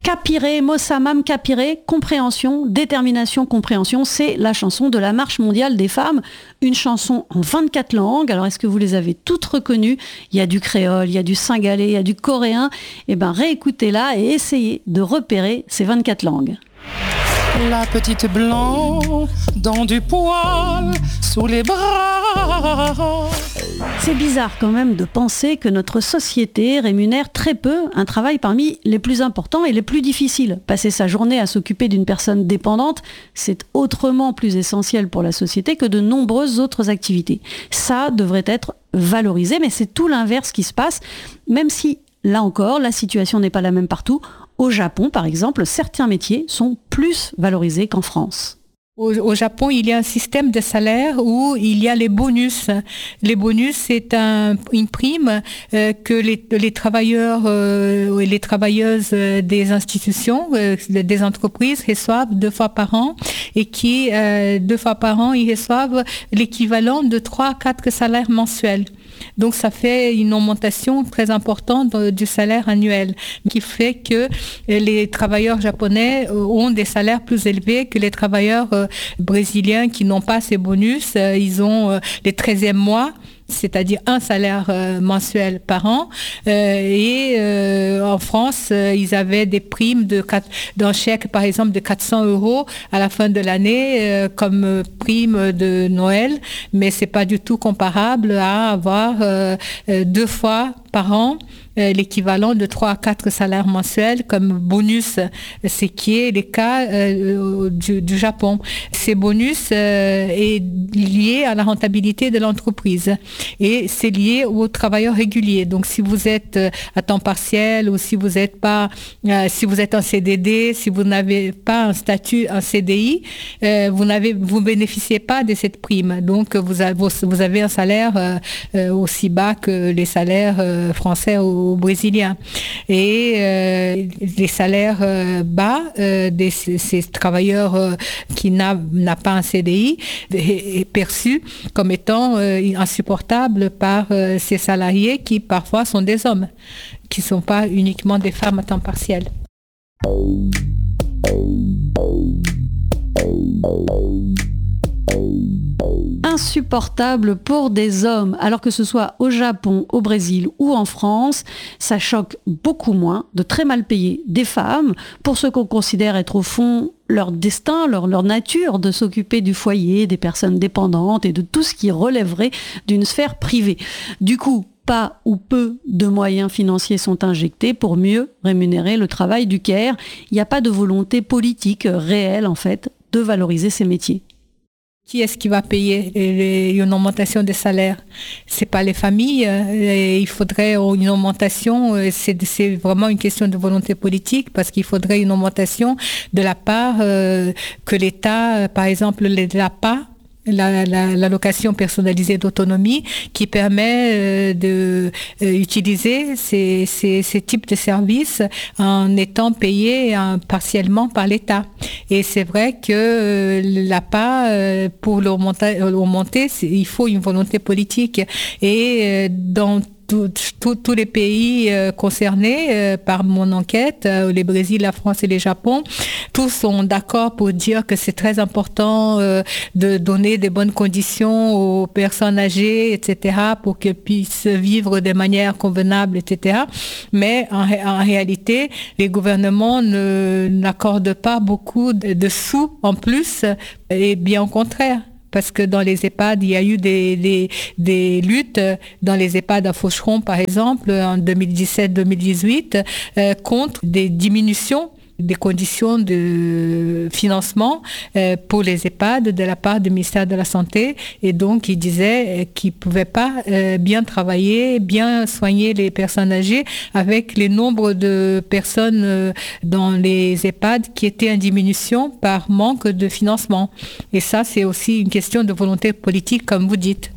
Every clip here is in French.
Kapire, Mossamam Kapire, compréhension, détermination, compréhension, c'est la chanson de la Marche mondiale des femmes. Une chanson en 24 langues. Alors, est-ce que vous les avez toutes reconnues? Il y a du créole, il y a du singalais, il y a du coréen. Eh bien, réécoutez-la et essayez de repérer ces 24 langues. La petite blanc dans du poil sous les bras. C'est bizarre quand même de penser que notre société rémunère très peu un travail parmi les plus importants et les plus difficiles. Passer sa journée à s'occuper d'une personne dépendante, c'est autrement plus essentiel pour la société que de nombreuses autres activités. Ça devrait être valorisé, mais c'est tout l'inverse qui se passe, même si, là encore, la situation n'est pas la même partout. Au Japon, par exemple, certains métiers sont plus valorisés qu'en France. Au Japon, il y a un système de salaire où il y a les bonus. Les bonus, c'est une prime que les travailleurs et les travailleuses des institutions, des entreprises reçoivent 2 fois par an et qui, 2 fois par an, ils reçoivent l'équivalent de 3 à 4 salaires mensuels. Donc ça fait une augmentation très importante du salaire annuel, qui fait que les travailleurs japonais ont des salaires plus élevés que les travailleurs brésiliens qui n'ont pas ces bonus. Ils ont les 13e mois, c'est-à-dire un salaire mensuel par an. En France, ils avaient des primes d'un chèque, par exemple, de 400 € à la fin de l'année comme prime de Noël, mais c'est pas du tout comparable à avoir 2 fois par an l'équivalent de 3 à 4 salaires mensuels comme bonus, ce qui est le cas du Japon. Ces bonus est lié à la rentabilité de l'entreprise et c'est lié aux travailleurs réguliers. Donc si vous êtes à temps partiel ou si vous êtes pas, si vous êtes en CDD, si vous n'avez pas un statut en CDI, vous bénéficiez pas de cette prime. Donc vous avez un salaire aussi bas que les salaires français ou brésiliens. Et les salaires bas de ces travailleurs qui n'a pas un CDI est perçu comme étant insupportable par ces salariés qui parfois sont des hommes, qui ne sont pas uniquement des femmes à temps partiel. Insupportable pour des hommes, alors que ce soit au Japon, au Brésil ou en France, ça choque beaucoup moins de très mal payer des femmes pour ce qu'on considère être au fond leur destin, leur nature de s'occuper du foyer, des personnes dépendantes et de tout ce qui relèverait d'une sphère privée. Du coup, pas ou peu de moyens financiers sont injectés pour mieux rémunérer le travail du care. Il n'y a pas de volonté politique réelle, en fait, de valoriser ces métiers. Qui est-ce qui va payer une augmentation des salaires? C'est pas les familles. Il faudrait une augmentation. C'est vraiment une question de volonté politique parce qu'il faudrait une augmentation de la part que l'État, par exemple, l'APA, l'allocation personnalisée d'autonomie, qui permet d'utiliser ces types de services en étant payés partiellement par l'État. Et c'est vrai que l'APA, pour l'augmenter, il faut une volonté politique. Et dans tous les pays concernés par mon enquête, le Brésil, la France et le Japon, tous sont d'accord pour dire que c'est très important de donner des bonnes conditions aux personnes âgées, etc., pour qu'elles puissent vivre de manière convenable, etc. Mais en réalité, les gouvernements n'accordent pas beaucoup de sous en plus, et bien au contraire. Parce que dans les EHPAD, il y a eu des luttes dans les EHPAD à Faucheron, par exemple, en 2017-2018, contre des diminutions des conditions de financement pour les EHPAD de la part du ministère de la Santé. Et donc, il disait qu'ils ne pouvaient pas bien travailler, bien soigner les personnes âgées avec les nombres de personnes dans les EHPAD qui étaient en diminution par manque de financement. Et ça, c'est aussi une question de volonté politique, comme vous dites.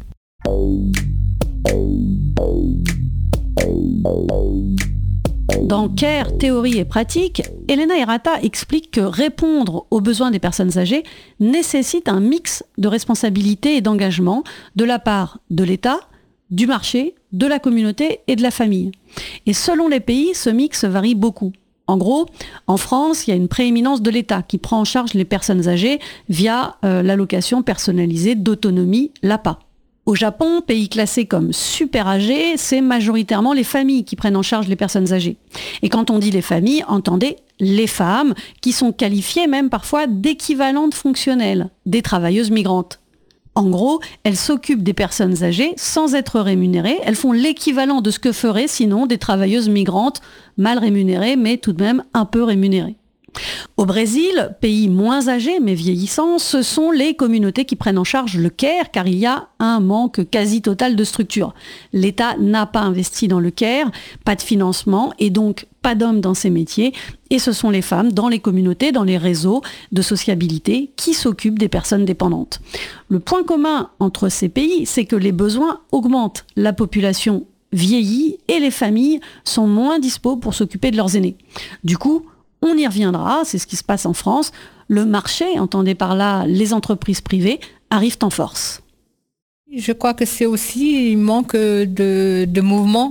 Dans Care, théorie et pratique, Elena Hirata explique que répondre aux besoins des personnes âgées nécessite un mix de responsabilités et d'engagement de la part de l'État, du marché, de la communauté et de la famille. Et selon les pays, ce mix varie beaucoup. En gros, en France, il y a une prééminence de l'État qui prend en charge les personnes âgées via l'allocation personnalisée d'autonomie, l'APA. Au Japon, pays classé comme super âgé, c'est majoritairement les familles qui prennent en charge les personnes âgées. Et quand on dit les familles, entendez les femmes qui sont qualifiées même parfois d'équivalentes fonctionnelles, des travailleuses migrantes. En gros, elles s'occupent des personnes âgées sans être rémunérées. Elles font l'équivalent de ce que feraient sinon des travailleuses migrantes mal rémunérées, mais tout de même un peu rémunérées. Au Brésil, pays moins âgé mais vieillissant, ce sont les communautés qui prennent en charge le care car il y a un manque quasi total de structures. L'État n'a pas investi dans le care, pas de financement et donc pas d'hommes dans ces métiers. Et ce sont les femmes dans les communautés, dans les réseaux de sociabilité qui s'occupent des personnes dépendantes. Le point commun entre ces pays, c'est que les besoins augmentent. La population vieillit et les familles sont moins dispo pour s'occuper de leurs aînés. Du coup, on y reviendra, c'est ce qui se passe en France. Le marché, entendez par là les entreprises privées, arrivent en force. Je crois que c'est aussi un manque de mouvements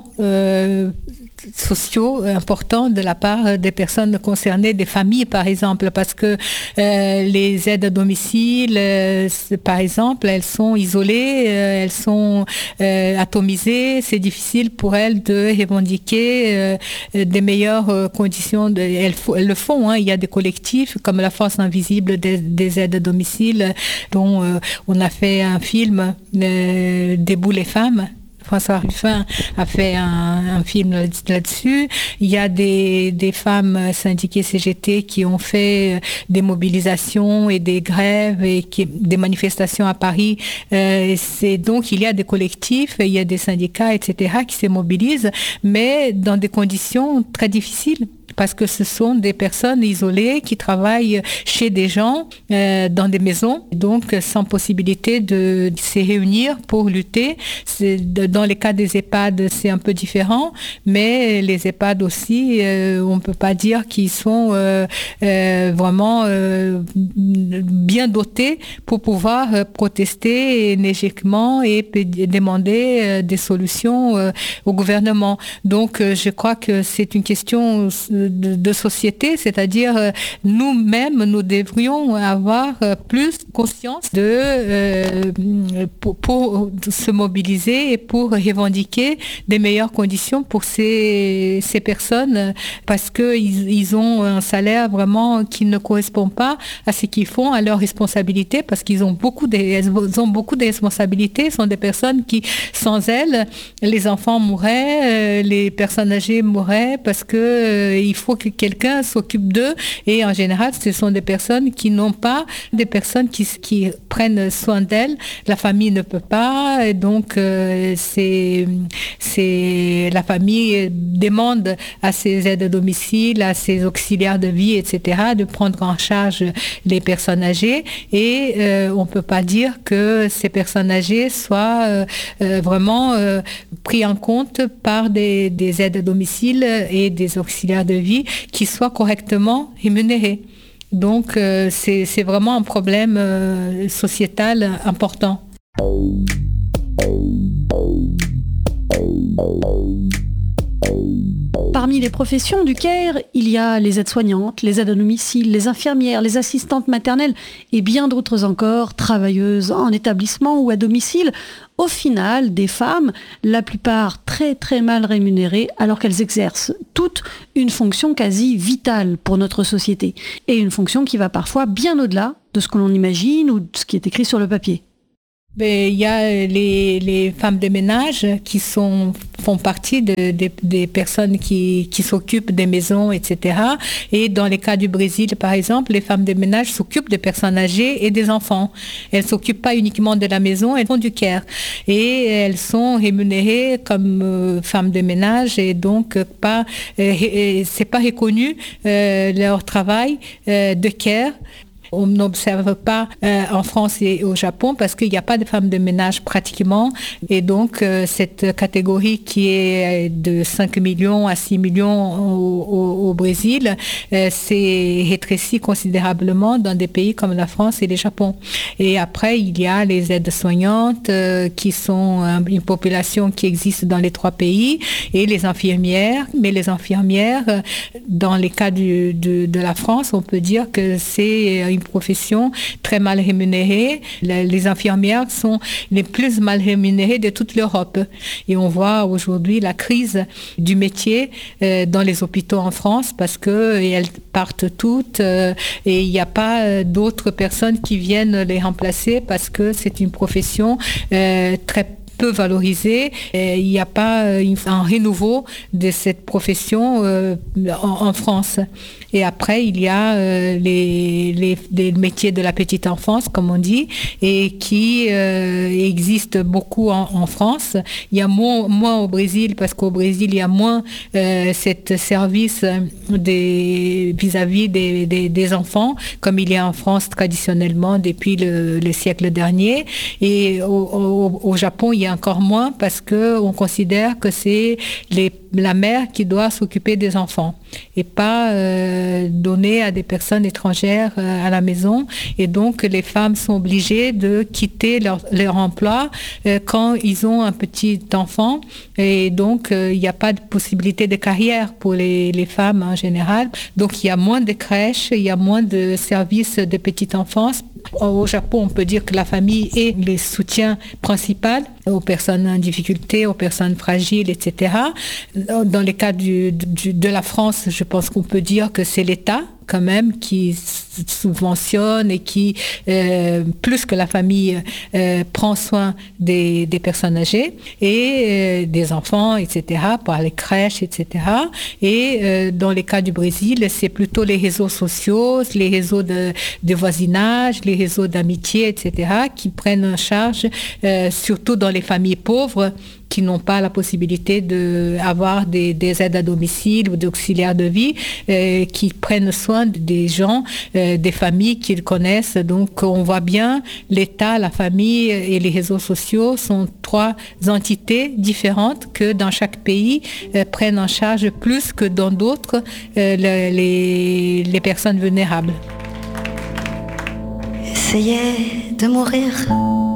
sociaux importants de la part des personnes concernées, des familles par exemple, parce que les aides à domicile, par exemple, elles sont isolées, elles sont atomisées, c'est difficile pour elles de revendiquer des meilleures conditions. Elles le font, hein. Il y a des collectifs comme la Force invisible des aides à domicile, dont on a fait un film, Debout les femmes. François Ruffin a fait un film là-dessus. Il y a des femmes syndiquées CGT qui ont fait des mobilisations et des grèves et des manifestations à Paris. Donc il y a des collectifs, il y a des syndicats, etc. qui se mobilisent, mais dans des conditions très difficiles. Parce que ce sont des personnes isolées qui travaillent chez des gens, dans des maisons, donc sans possibilité de se réunir pour lutter. Dans les cas des EHPAD, c'est un peu différent, mais les EHPAD aussi, on ne peut pas dire qu'ils sont vraiment bien dotés pour pouvoir protester énergiquement et demander des solutions au gouvernement. Donc je crois que c'est une question de société, c'est-à-dire nous-mêmes, nous devrions avoir plus conscience pour se mobiliser et pour revendiquer des meilleures conditions pour ces personnes, parce qu'ils ont un salaire vraiment qui ne correspond pas à ce qu'ils font, à leurs responsabilités, parce qu'ils ont beaucoup de responsabilités. Ce sont des personnes qui, sans elles, les enfants mourraient, les personnes âgées mourraient, parce que il faut que quelqu'un s'occupe d'eux, et en général ce sont des personnes qui n'ont pas, des personnes qui prennent soin d'elles. La famille ne peut pas, et donc la famille demande à ses aides à domicile, à ses auxiliaires de vie, etc., de prendre en charge les personnes âgées, et on ne peut pas dire que ces personnes âgées soient vraiment pris en compte par des aides à domicile et des auxiliaires de vie qui soient correctement rémunérés. Donc c'est vraiment un problème sociétal important. Parmi les professions du care, il y a les aides-soignantes, les aides à domicile, les infirmières, les assistantes maternelles et bien d'autres encore, travailleuses en établissement ou à domicile. Au final, des femmes, la plupart très très mal rémunérées, alors qu'elles exercent toute une fonction quasi vitale pour notre société. Et une fonction qui va parfois bien au-delà de ce que l'on imagine ou de ce qui est écrit sur le papier. Il y a les femmes de ménage qui font partie des personnes qui s'occupent des maisons, etc. Et dans les cas du Brésil, par exemple, les femmes de ménage s'occupent des personnes âgées et des enfants. Elles ne s'occupent pas uniquement de la maison, elles font du care. Et elles sont rémunérées comme femmes de ménage, et donc c'est pas reconnu leur travail de care. On n'observe pas en France et au Japon parce qu'il n'y a pas de femmes de ménage pratiquement. Et donc, cette catégorie qui est de 5 millions à 6 millions au Brésil s'est rétrécie considérablement dans des pays comme la France et le Japon. Et après, il y a les aides-soignantes qui sont une population qui existe dans les 3 pays et les infirmières. Mais les infirmières, dans les cas de la France, on peut dire que c'est une profession très mal rémunérée. Les infirmières sont les plus mal rémunérées de toute l'Europe. Et on voit aujourd'hui la crise du métier dans les hôpitaux en France parce qu'elles partent toutes et il n'y a pas d'autres personnes qui viennent les remplacer parce que c'est une profession très peu valorisée. Il n'y a pas un renouveau de cette profession en France. Et après, il y a les métiers de la petite enfance, comme on dit, et qui existent beaucoup en France. Il y a moins au Brésil, parce qu'au Brésil, il y a moins cet service vis-à-vis des enfants, comme il y a en France traditionnellement depuis le siècle dernier. Et au Japon, il y a encore moins, parce qu'on considère que c'est la mère qui doit s'occuper des enfants et pas donner à des personnes étrangères à la maison. Et donc, les femmes sont obligées de quitter leur emploi quand ils ont un petit enfant. Et donc, il n'y a pas de possibilité de carrière pour les femmes en général. Donc, il y a moins de crèches, il y a moins de services de petite enfance. Au Japon, on peut dire que la famille est le soutien principal aux personnes en difficulté, aux personnes fragiles, etc. Dans les cas de la France, je pense qu'on peut dire que c'est l'État quand même qui subventionne et qui, plus que la famille, prend soin des personnes âgées et des enfants, etc., par les crèches, etc. Et dans les cas du Brésil, c'est plutôt les réseaux sociaux, les réseaux de voisinage, les réseaux d'amitié, etc., qui prennent en charge, surtout dans les familles pauvres, qui n'ont pas la possibilité d'avoir des aides à domicile ou d'auxiliaires de vie, qui prennent soin des gens, des familles qu'ils connaissent. Donc on voit bien l'État, la famille et les réseaux sociaux sont 3 entités différentes que dans chaque pays prennent en charge plus que dans d'autres les personnes vulnérables. Essayez de mourir